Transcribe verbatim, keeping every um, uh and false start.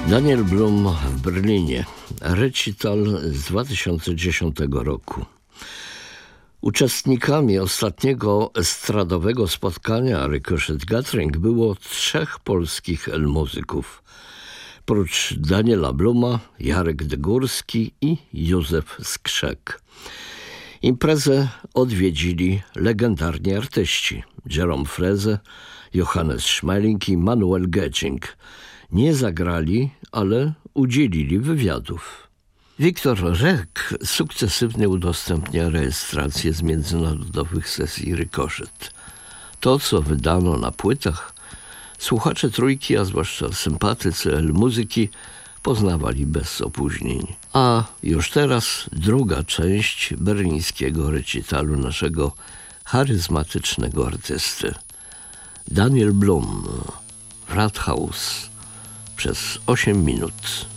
Daniel Blum w Berlinie. Recital z dwa tysiące dziesiątego roku. Uczestnikami ostatniego estradowego spotkania Ricochet Gathering było trzech polskich muzyków. Prócz Daniela Bluma, Jarek Degórski i Józef Skrzek. Imprezę odwiedzili legendarni artyści Jerome Freze, Johannes Schmeling i Manuel Getting. Nie zagrali, ale udzielili wywiadów. Wiktor Rek sukcesywnie udostępnia rejestracje z międzynarodowych sesji Ricochet. To, co wydano na płytach, słuchacze Trójki, a zwłaszcza sympatycy L-muzyki, poznawali bez opóźnień. A już teraz druga część berlińskiego recitalu naszego charyzmatycznego artysty. Daniel Blum, Rathaus, przez osiem minut.